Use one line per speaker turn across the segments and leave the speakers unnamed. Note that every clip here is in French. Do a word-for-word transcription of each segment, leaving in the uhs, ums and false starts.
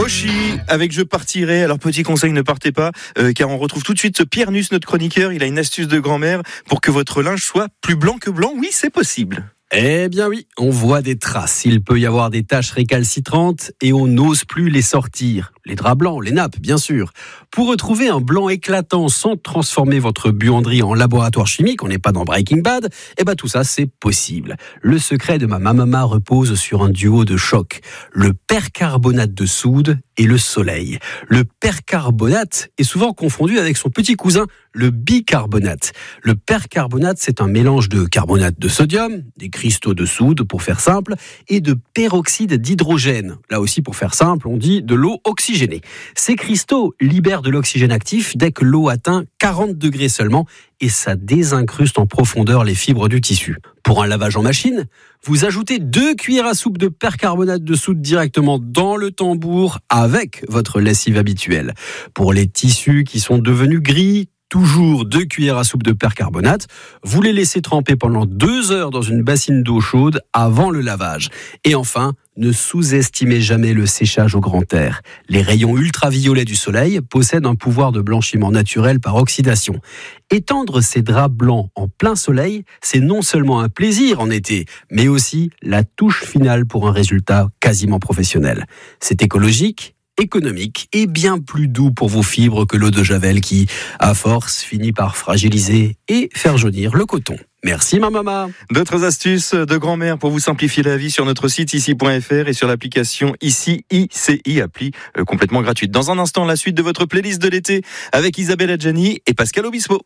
Oshi, avec Je partirai. Alors petit conseil, ne partez pas, euh, car on retrouve tout de suite Pierre Nuss, notre chroniqueur. Il a une astuce de grand-mère pour que votre linge soit plus blanc que blanc. Oui, c'est possible.
Eh bien oui, on voit des traces. Il peut y avoir des taches récalcitrantes et on n'ose plus les sortir. Les draps blancs, les nappes, bien sûr. Pour retrouver un blanc éclatant sans transformer votre buanderie en laboratoire chimique, on n'est pas dans Breaking Bad, eh ben tout ça, c'est possible. Le secret de ma mamama repose sur un duo de choc. Le percarbonate de soude et le soleil. Le percarbonate est souvent confondu avec son petit cousin, le bicarbonate. Le percarbonate, c'est un mélange de carbonate de sodium, des cristaux de soude pour faire simple, et de peroxyde d'hydrogène. Là aussi, pour faire simple, on dit de l'eau oxygénée. Ces cristaux libèrent de l'oxygène actif dès que l'eau atteint quarante degrés seulement, et ça désincruste en profondeur les fibres du tissu. Pour un lavage en machine, vous ajoutez deux cuillères à soupe de percarbonate de soude directement dans le tambour avec votre lessive habituelle. Pour les tissus qui sont devenus gris, toujours deux cuillères à soupe de percarbonate. Vous les laissez tremper pendant deux heures dans une bassine d'eau chaude avant le lavage. Et enfin, ne sous-estimez jamais le séchage au grand air. Les rayons ultraviolets du soleil possèdent un pouvoir de blanchiment naturel par oxydation. Étendre ces draps blancs en plein soleil, c'est non seulement un plaisir en été, mais aussi la touche finale pour un résultat quasiment professionnel. C'est écologique, économique et bien plus doux pour vos fibres que l'eau de Javel qui, à force, finit par fragiliser et faire jaunir le coton. Merci ma maman.
D'autres astuces de grand-mère pour vous simplifier la vie sur notre site ici point f r et sur l'application Ici I C I, appli euh, complètement gratuite. Dans un instant, la suite de votre playlist de l'été avec Isabelle Adjani et Pascal Obispo.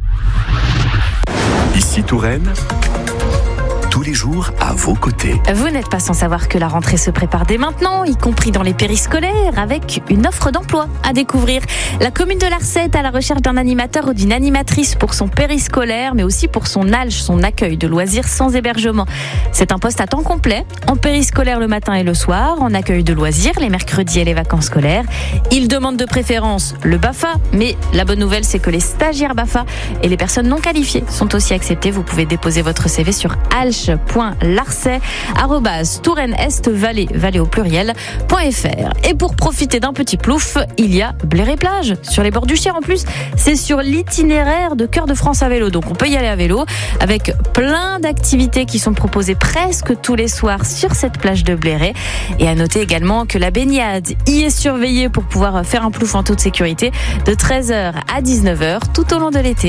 Ici Touraine, tous les jours à vos côtés.
Vous n'êtes pas sans savoir que la rentrée se prépare dès maintenant, y compris dans les périscolaires, avec une offre d'emploi à découvrir. La commune de Larçay est à la recherche d'un animateur ou d'une animatrice pour son périscolaire, mais aussi pour son A L Ch, son accueil de loisirs sans hébergement. C'est un poste à temps complet, en périscolaire le matin et le soir, en accueil de loisirs les mercredis et les vacances scolaires. Il demande de préférence le BAFA, mais la bonne nouvelle c'est que les stagiaires BAFA et les personnes non qualifiées sont aussi acceptées. Vous pouvez déposer votre C V sur alch point larçay arobase touraine est vallée vallée au pluriel point fr. Et pour profiter d'un petit plouf, il y a Bléré-Plage sur les bords du Cher. En plus, c'est sur l'itinéraire de Cœur de France à vélo, donc on peut y aller à vélo avec plein d'activités qui sont proposées presque tous les soirs sur cette plage de Bléré. Et à noter également que la baignade y est surveillée pour pouvoir faire un plouf en toute sécurité de treize heures à dix-neuf heures tout au long de l'été.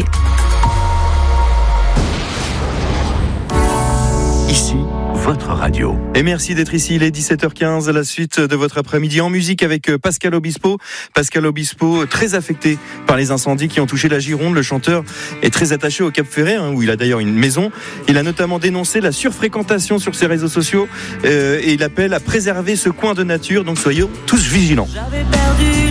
Ici, votre radio.
Et merci d'être ici, il est dix-sept heures quinze, à la suite de votre après-midi en musique avec Pascal Obispo. Pascal Obispo, très affecté par les incendies qui ont touché la Gironde. Le chanteur est très attaché au Cap Ferret, hein, où il a d'ailleurs une maison. Il a notamment dénoncé la surfréquentation sur ses réseaux sociaux euh, et il appelle à préserver ce coin de nature. Donc soyons tous vigilants.